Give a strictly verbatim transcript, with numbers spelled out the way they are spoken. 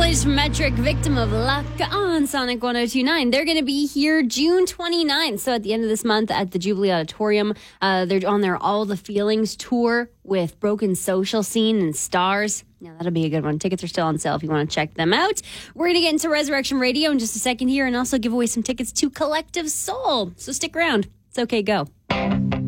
Noise Metric, Victim of Luck on Sonic one oh two point nine. They're going to be here June twenty-ninth. So at the end of this month at the Jubilee Auditorium, uh, they're on their All the Feelings tour with Broken Social Scene and Stars. Yeah, that'll be a good one. Tickets are still on sale if you want to check them out. We're going to get into Resurrection Radio in just a second here and also give away some tickets to Collective Soul. So stick around. It's okay, go.